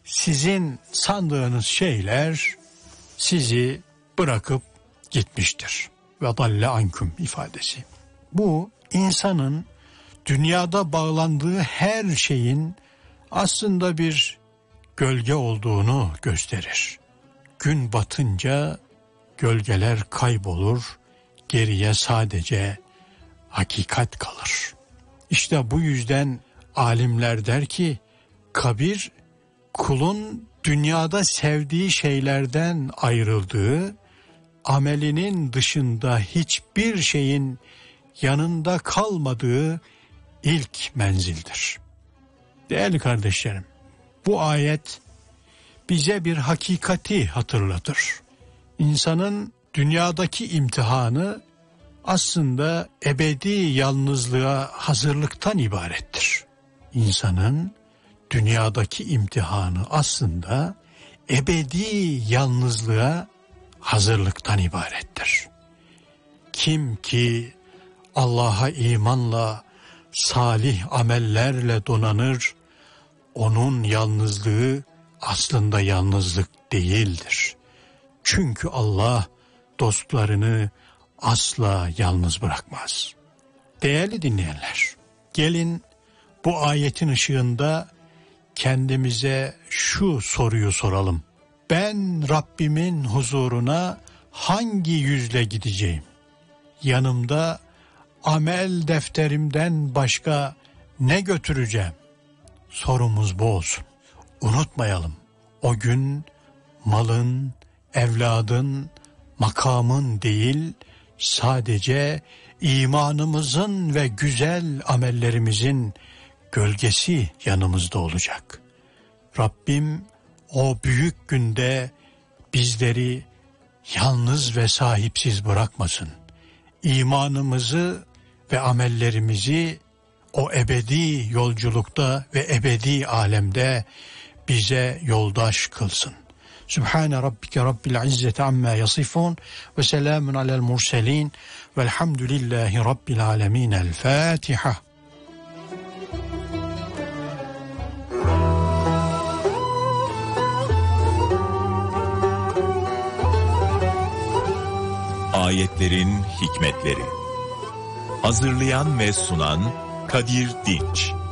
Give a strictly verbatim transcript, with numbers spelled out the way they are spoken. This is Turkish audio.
sizin sandığınız şeyler sizi bırakıp gitmiştir. Ve dalle ankum ifadesi. Bu insanın dünyada bağlandığı her şeyin aslında bir gölge olduğunu gösterir. Gün batınca gölgeler kaybolur, geriye sadece hakikat kalır. İşte bu yüzden alimler der ki, kabir kulun dünyada sevdiği şeylerden ayrıldığı, amelinin dışında hiçbir şeyin yanında kalmadığı ilk menzildir. Değerli kardeşlerim, bu ayet bize bir hakikati hatırlatır. İnsanın dünyadaki imtihanı aslında ebedi yalnızlığa hazırlıktan ibarettir. İnsanın dünyadaki imtihanı aslında ebedi yalnızlığa hazırlıktan ibarettir. Kim ki Allah'a imanla, salih amellerle donanır, onun yalnızlığı aslında yalnızlık değildir. Çünkü Allah dostlarını asla yalnız bırakmaz. Değerli dinleyenler, gelin bu ayetin ışığında kendimize şu soruyu soralım. Ben Rabbimin huzuruna hangi yüzle gideceğim? Yanımda amel defterimden başka ne götüreceğim? Sorumuz bu olsun. Unutmayalım, o gün malın, evladın, makamın değil, sadece imanımızın ve güzel amellerimizin gölgesi yanımızda olacak. Rabbim o büyük günde bizleri yalnız ve sahipsiz bırakmasın. İmanımızı ve amellerimizi o ebedi yolculukta ve ebedi alemde bize yoldaş kılsın. Sübhane Rabbike Rabbil İzzeti amma yasifun ve selamun alel murselin velhamdülillahi Rabbil alemin. El Fatiha. Ayetlerin hikmetleri. Hazırlayan ve sunan Kadir Dinç.